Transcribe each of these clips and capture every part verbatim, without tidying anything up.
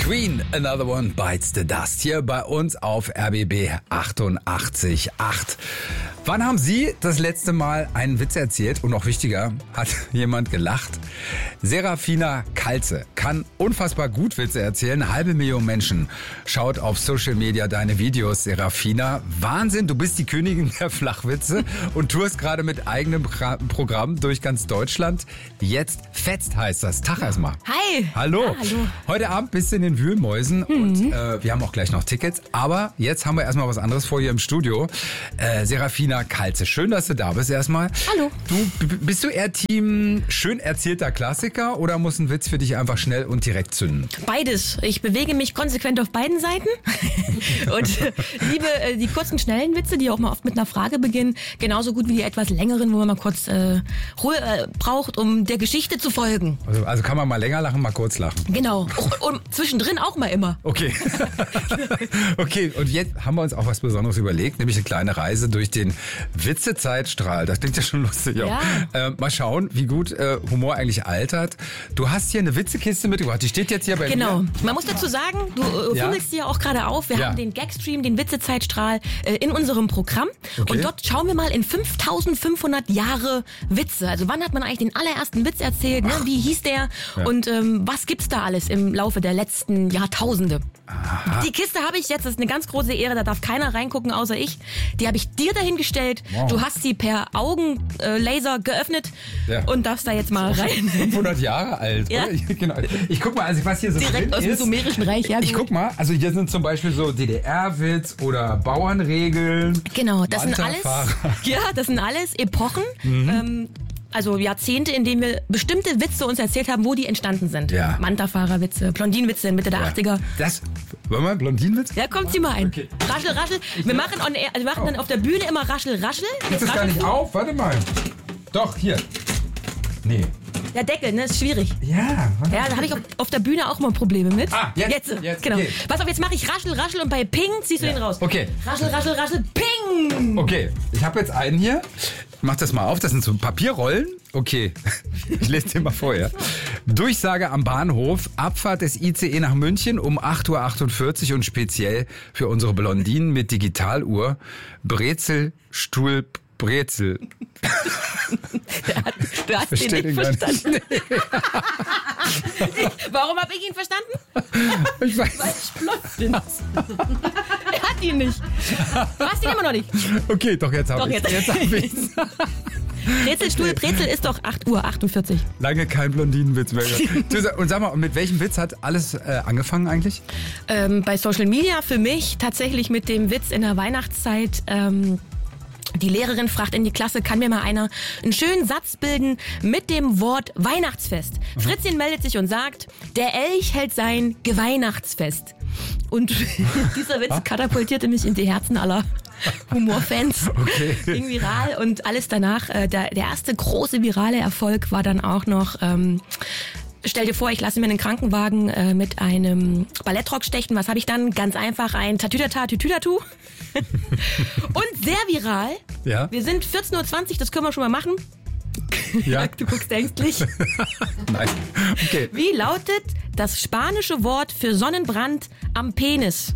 Queen, Another One Bites the Dust. Hier bei uns auf R B B achtundachtzig Komma acht. Wann haben Sie das letzte Mal einen Witz erzählt? Und noch wichtiger, hat jemand gelacht? Serafina Kalze kann unfassbar gut Witze erzählen. Eine halbe Million Menschen schaut auf Social Media deine Videos, Serafina. Wahnsinn, du bist die Königin der Flachwitze und tourst gerade mit eigenem Programm durch ganz Deutschland. Jetzt fetzt heißt das. Tag erstmal. Hi. Hallo. Ja, hallo. Heute Abend bist du in den Wühlmäusen mhm. und äh, wir haben auch gleich noch Tickets. Aber jetzt haben wir erstmal was anderes vor hier im Studio. Äh, Serafina Kalze, schön, dass du da bist erstmal. Hallo. Du, b- bist du eher Team schön erzählter Klassiker oder muss ein Witz für dich einfach schnell und direkt zünden? Beides. Ich bewege mich konsequent auf beiden Seiten und äh, liebe äh, die kurzen, schnellen Witze, die auch mal oft mit einer Frage beginnen, genauso gut wie die etwas längeren, wo man mal kurz äh, Ruhe äh, braucht, um der Geschichte zu folgen. Also, also kann man mal länger lachen, mal kurz lachen. Genau. Und, und zwischendrin auch mal immer. Okay. Okay, und jetzt haben wir uns auch was Besonderes überlegt, nämlich eine kleine Reise durch den Witzezeitstrahl. Das klingt ja schon lustig. Ja. Äh, mal schauen, wie gut äh, Humor eigentlich altert. Du hast hier eine Witzekiste mitgebracht. Die steht jetzt hier bei genau. mir. Man muss dazu sagen, du äh, Ja? fummelst dir auch gerade auf. Wir Ja. haben den Gagstream, den Witzezeitstrahl äh, in unserem Programm. Okay. Und dort schauen wir mal in fünftausendfünfhundert Jahre Witze. Also wann hat man eigentlich den allerersten Witz erzählt? Ne? Wie hieß der? Ja. Und ähm, was gibt's da alles im Laufe der letzten Jahrtausende? Aha. Die Kiste habe ich jetzt, das ist eine ganz große Ehre, da darf keiner reingucken außer ich. Die habe ich dir dahingestellt. Wow. Du hast sie per Augenlaser geöffnet Ja. und darfst da jetzt mal rein. fünfhundert Jahre alt, Ja. oder? Ich, genau. Ich guck mal, also was hier so drin Direkt aus dem ist. Sumerischen Reich, ja. Ich gut. guck mal, also hier sind zum Beispiel so D D R-Witz oder Bauernregeln. Genau, das sind alles, Manta-Fahrer. ja, das sind alles Epochen, Mhm. ähm, also Jahrzehnte, in denen wir bestimmte Witze uns erzählt haben, wo die entstanden sind. Ja. Manta-Fahrer-Witze, Blondinenwitze Mitte der Ja. achtziger. Das, wollen wir Blondinenwitz? Ja, kommt sie mal ein. Okay. Raschel, raschel. Wir machen, on air, wir machen dann auf der Bühne immer raschel, raschel. Geht das gar nicht auf? Warte mal. Doch, hier. Nee. Der Deckel, ne, ist schwierig. Ja, warte. Ja, da habe ich auf, auf der Bühne auch mal Probleme mit. Ah, jetzt, jetzt, genau. okay. Pass auf, jetzt mache ich raschel, raschel und bei Ping ziehst du Ja. den raus. Okay. Raschel, raschel, raschel, Ping! Okay, ich habe jetzt einen hier. Mach das mal auf, das sind so Papierrollen. Okay, ich lese dir mal vor, ja. Durchsage am Bahnhof, Abfahrt des I C E nach München um acht Uhr achtundvierzig und speziell für unsere Blondinen mit Digitaluhr, Brezel, Stuhl, Brezel. Du hast Versteh ihn den nicht gar nicht. verstanden. Warum habe ich ihn verstanden? Ich weiß. Weil ich blond bin. Er hat ihn nicht. Du hast ihn immer noch nicht. Okay, doch, jetzt Doch, habe ich jetzt. Jetzt hab ich's. Brezelstuhl, Brezel ist doch acht Uhr achtundvierzig. Lange kein Blondinenwitz mehr. Du, und sag mal, mit welchem Witz hat alles äh, angefangen eigentlich? Ähm, bei Social Media für mich tatsächlich mit dem Witz in der Weihnachtszeit. Ähm, die Lehrerin fragt in die Klasse, kann mir mal einer einen schönen Satz bilden mit dem Wort Weihnachtsfest? Mhm. Fritzchen meldet sich und sagt, der Elch hält sein Geweihnachtsfest. Und dieser Witz katapultierte mich in die Herzen aller Humorfans. Okay. Ging viral und alles danach. Äh, der, der erste große virale Erfolg war dann auch noch... Ähm, Stell dir vor, ich lasse mir einen Krankenwagen äh, mit einem Ballettrock stechen. Was habe ich dann? Ganz einfach ein Tatütata, Tütütatu. Und sehr viral. Ja. Wir sind vierzehn Uhr zwanzig, das können wir schon mal machen. Ja. Du guckst ängstlich. Nein. Okay. Wie lautet das spanische Wort für Sonnenbrand am Penis?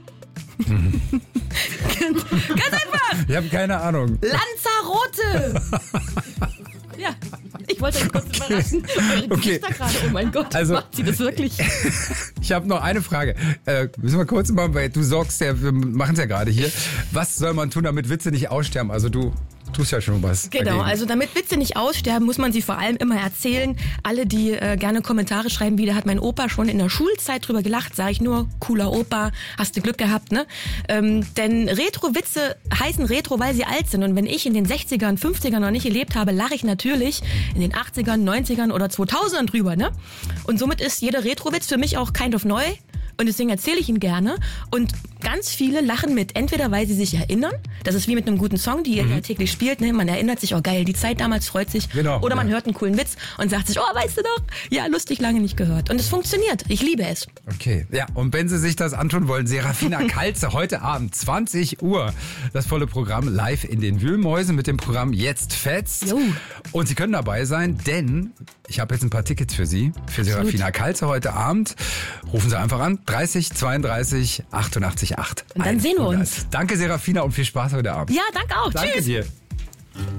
Ganz einfach. Ich habe keine Ahnung. Lanzarote. Ja, ich wollte euch kurz überraschen. Eure Okay. Gesichter gerade, oh mein Gott, Also- macht sie das wirklich? Ich habe noch eine Frage. Äh, müssen wir kurz mal, weil du sorgst ja, wir machen es ja gerade hier. Was soll man tun, damit Witze nicht aussterben? Also du tust ja schon was. Genau, dagegen. also damit Witze nicht aussterben, muss man sie vor allem immer erzählen. Alle, die äh, gerne Kommentare schreiben, wie da hat mein Opa schon in der Schulzeit drüber gelacht, sage ich nur, cooler Opa, hast du Glück gehabt, ne? Ähm, denn Retro-Witze heißen Retro, weil sie alt sind. Und wenn ich in den sechzigern, fünfzigern noch nicht erlebt habe, lache ich natürlich in den achtzigern, neunzigern oder zweitausendern drüber, ne? Und somit ist jeder Retro-Witz für mich auch kind of neu. und deswegen erzähle ich ihn gerne. Und ganz viele lachen mit, entweder weil sie sich erinnern, das ist wie mit einem guten Song, die ihr mhm. ja täglich spielt, ne? Man erinnert sich, oh geil, die Zeit damals, freut sich. Genau, oder man ja. hört einen coolen Witz und sagt sich, oh, weißt du doch, ja, lustig, lange nicht gehört. Und es funktioniert, ich liebe es. Okay, ja, und wenn Sie sich das antun wollen, Serafina Kalze, heute Abend, zwanzig Uhr, das volle Programm live in den Wühlmäusen mit dem Programm Jetzt fetzt. Jo. Und Sie können dabei sein, denn ich habe jetzt ein paar Tickets für Sie, für Absolut. Serafina Kalze heute Abend. Rufen Sie einfach an, dreißig zweiunddreißig achtundachtzig acht. Und dann sehen wir uns. Danke, Serafina, und viel Spaß heute Abend. Ja, danke auch. Danke Tschüss. dir.